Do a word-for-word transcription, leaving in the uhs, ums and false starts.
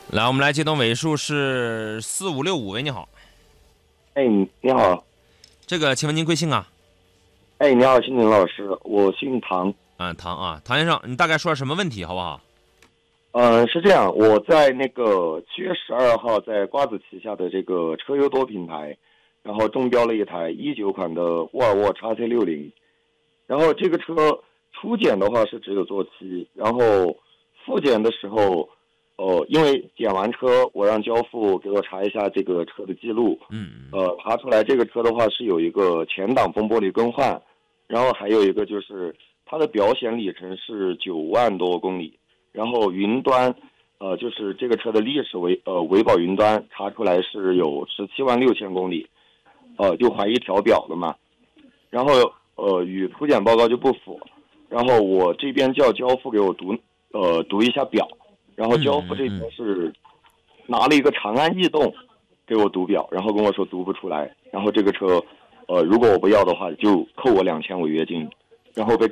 来，我们来接通尾数是四五六五，喂，你好， 哎，你好。 这个请问您贵姓啊？ 哎，你好，心灵老师，我姓唐。 嗯，唐啊，唐先生，你大概说什么问题好不好？ 嗯，是这样，我在那个七月十二号在瓜子旗下的这个车友多品牌，然后中标了一台一九款的沃尔沃 X C 六零，然后这个车初检的话是只有做漆，然后复检的时候，呃，因为检完车，我让交付给我查一下这个车的记录， 嗯呃，查出来这个车的话是有一个前挡风玻璃更换，然后还有一个就是它的表显里程是九万多公里。然后云端，呃，就是这个车的历史维呃维保云端查出来是有十七万六千公里，呃，就怀疑调表了嘛。然后呃与初检报告就不符，然后我这边叫交付给我读呃读一下表，然后交付这边是拿了一个长安逸动给我读表，然后跟我说读不出来，然后这个车呃如果我不要的话就扣我两千违约金，然后被